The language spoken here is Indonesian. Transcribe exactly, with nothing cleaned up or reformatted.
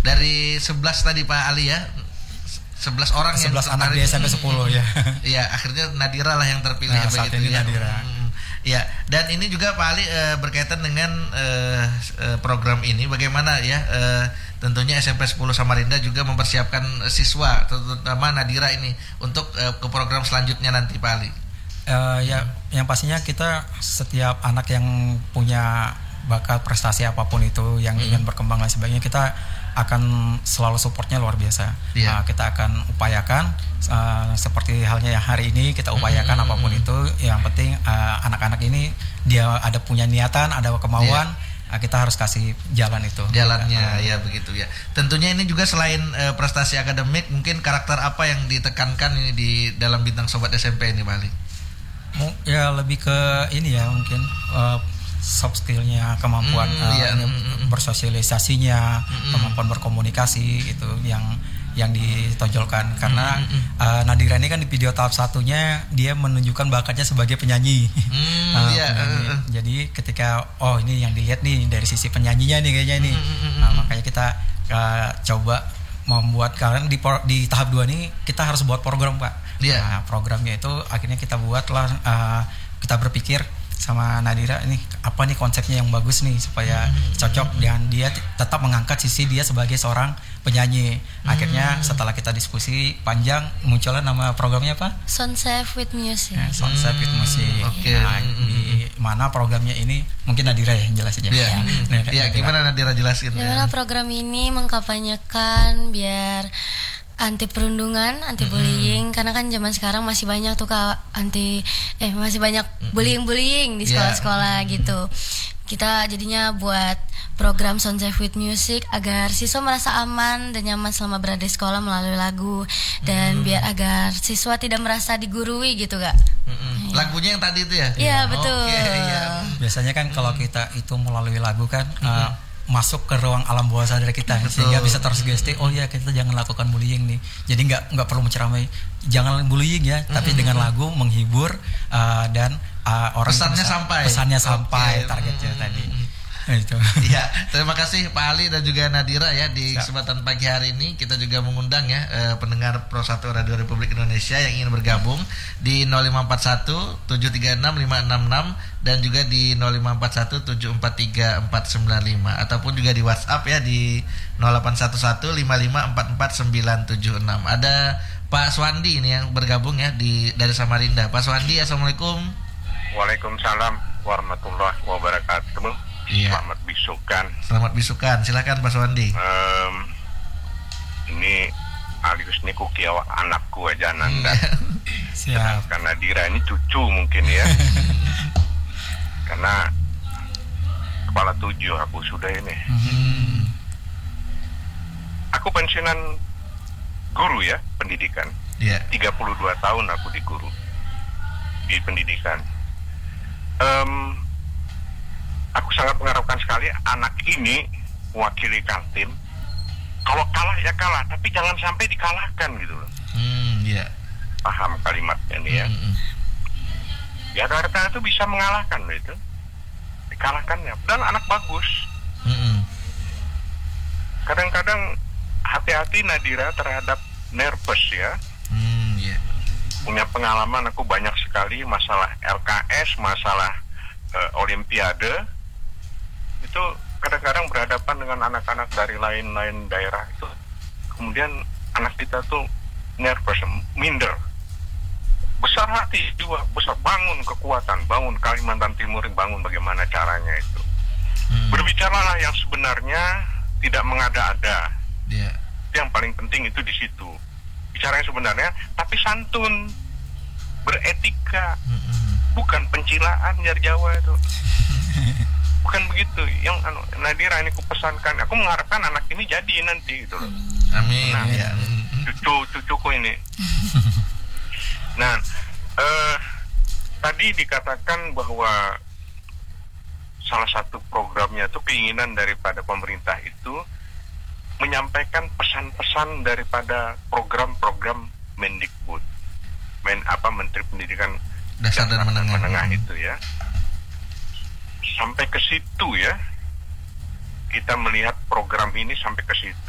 dari sebelas tadi Pak Ali ya. sebelas orang yang sebelas anak di S M P sepuluh ya. Iya, akhirnya Nadira lah yang terpilih nah, saat begitu ini ya. Nadira. Hmm, ya, dan ini juga Pak Ali e, berkaitan dengan e, e, program ini bagaimana ya e, tentunya S M P sepuluh Samarinda juga mempersiapkan siswa terutama Nadira ini untuk e, ke program selanjutnya nanti Pak Ali. Uh, ya, yang pastinya kita setiap anak yang punya bakat prestasi apapun itu yang hmm. ingin berkembang dan sebagainya, kita akan selalu supportnya luar biasa. Yeah. Uh, kita akan upayakan uh, seperti halnya yang hari ini kita upayakan hmm. apapun itu. Yang penting uh, anak-anak ini dia ada punya niatan, ada kemauan. Yeah. Uh, kita harus kasih jalan itu. Jalannya uh, ya begitu ya. Tentunya ini juga selain uh, prestasi akademik, mungkin karakter apa yang ditekankan ini di dalam Bintang Sobat S M P ini Pak Ali? Ya lebih ke ini ya mungkin uh, soft skillnya, kemampuan mm, uh, iya, mm, bersosialisasinya, mm, kemampuan berkomunikasi itu yang yang ditonjolkan karena mm, uh, Nadira ini kan di video tahap satunya dia menunjukkan bakatnya sebagai penyanyi. Mm, uh, iya, penyanyi. Uh, uh. Jadi ketika oh ini yang dilihat nih dari sisi penyanyinya nih kayaknya ini, mm, uh, makanya kita uh, coba membuat kalian di di tahap dua ini kita harus buat program Pak. Yeah. Nah, programnya itu akhirnya kita buatlah uh, kita berpikir sama Nadira ini apa nih konsepnya yang bagus nih supaya mm-hmm. cocok dan dia t- tetap mengangkat sisi dia sebagai seorang penyanyi. Akhirnya mm-hmm. setelah kita diskusi panjang muncullah nama programnya apa? Sound Safe with Music. Nah, Sound Safe with Music. Oke. Okay. Nah, di mana programnya ini mungkin Nadira ya yang jelasin ya. Iya. Yeah. Nah, yeah, gimana Nadira jelasin? Gimana ya? Program ini mengkampanyekan biar anti perundungan, anti bullying, mm-hmm. karena kan zaman sekarang masih banyak tuh Kak anti eh masih banyak bullying-bullying di sekolah-sekolah yeah. gitu. Kita jadinya buat program Sound Safe with Music agar siswa merasa aman dan nyaman selama berada di sekolah melalui lagu dan mm-hmm. biar agar siswa tidak merasa digurui gitu Kak. Mm-hmm. Lagunya yang tadi itu ya? Iya yeah, betul. Okay, yeah. Biasanya kan kalau kita itu melalui lagu kan. Mm-hmm. Uh, masuk ke ruang alam bawah sadar kita. Betul. Sehingga bisa tersugesti oh ya kita jangan lakukan bullying nih, jadi nggak nggak perlu menceramai jangan bullying ya, mm-hmm. tapi dengan lagu menghibur uh, dan uh, orang pesannya bisa, sampai pesannya sampai okay. targetnya mm-hmm. tadi. Itu. Ya, terima kasih Pak Ali dan juga Nadira ya di Siap. Kesempatan pagi hari ini kita juga mengundang ya eh, pendengar Pro satu Radio Republik Indonesia yang ingin bergabung di nol lima empat satu tujuh tiga enam lima enam enam dan juga di nol lima empat satu tujuh empat tiga empat sembilan lima ataupun juga di WhatsApp ya di nol delapan satu satu lima lima empat empat sembilan tujuh enam. Ada Pak Swandi ini yang bergabung ya di dari Samarinda. Pak Swandi, assalamualaikum. Waalaikumsalam warahmatullahi wabarakatuh. Iya. Selamat bisukan. Selamat bisukan. Silakan Pak Swandi. Um, ini alius niku kiawak anakku aja Nanda. Siap. Karena Nadira ini cucu mungkin ya. Karena kepala tujuh aku sudah ini. Hmm. Aku pensiunan guru ya, pendidikan. Yeah. tiga puluh dua tahun aku di guru di pendidikan. Um, Aku sangat mengharapkan sekali anak ini mewakili Kaltim. Kalau kalah ya kalah, tapi jangan sampai dikalahkan gitu loh. Hmm, iya. Yeah. Paham kalimatnya nih ya. Mm-hmm. Ya Jakarta itu bisa mengalahkan loh itu. Dikalahkan ya. Dan anak bagus. Mm-hmm. Kadang-kadang hati-hati Nadira terhadap nervous ya. Mm, yeah. Punya pengalaman aku banyak sekali masalah L K S, masalah uh, Olimpiade. Itu kadang-kadang berhadapan dengan anak-anak dari lain-lain daerah itu. Kemudian anak kita tuh nervous, minder. Besar hati juga, besar bangun kekuatan, bangun Kalimantan Timur, bangun bagaimana caranya itu. Hmm. Berbicaralah yang sebenarnya, tidak mengada-ada. Yeah. Yang paling penting itu di situ. Bicara yang sebenarnya, tapi santun, beretika, mm-hmm. bukan pencilaan dari Jawa itu. Bukan begitu. Yang anu, Nadira ini kupesankan, aku mengharapkan anak ini jadi nanti gitu loh. Amin. Nah, ya. cucu cucuku ini. Nah, eh, tadi dikatakan bahwa salah satu programnya itu keinginan daripada pemerintah itu menyampaikan pesan-pesan daripada program-program Mendikbud, Men apa Menteri Pendidikan Dasar dan Menengah, menengah itu ya. Sampai ke situ ya, kita melihat program ini sampai ke situ.